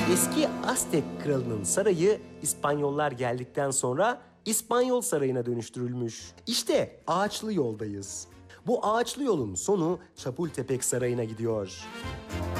Eski Aztek kralının sarayı İspanyollar geldikten sonra İspanyol Sarayı'na dönüştürülmüş. İşte Ağaçlı Yol'dayız. Bu ağaçlı yolun sonu Çapultepek Sarayı'na gidiyor.